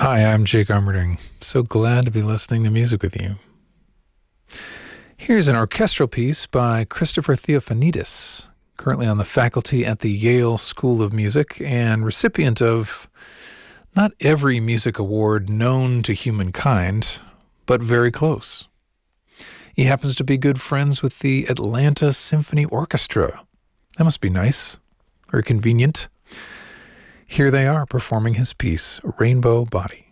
Hi, I'm Jake Armerding. So glad to be listening to music with you. Here's an orchestral piece by Christopher Theophanidis, currently on the faculty at the Yale School of Music and recipient of not every music award known to humankind, but very close. He happens to be good friends with the Atlanta Symphony Orchestra. That must be nice, or convenient. Here they are performing his piece, Rainbow Body.